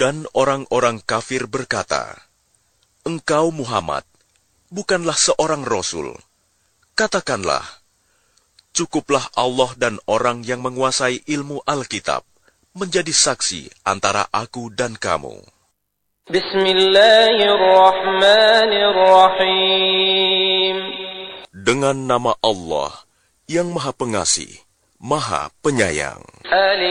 Dan orang-orang kafir berkata, "Engkau Muhammad bukanlah seorang rasul." Katakanlah, cukuplah Allah dan orang yang menguasai ilmu Alkitab menjadi saksi antara aku dan kamu. Bismillahirrahmanirrahim. Dengan nama Allah yang Maha Pengasih, Maha Penyayang.